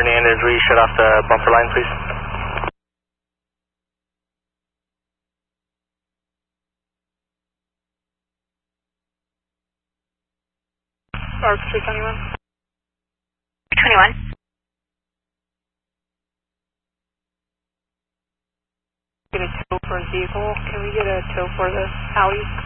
Fernandez, will you shut off the bumper line, please? Arc 321. 21. Get a tow for a vehicle. Can we get a tow for the Audi?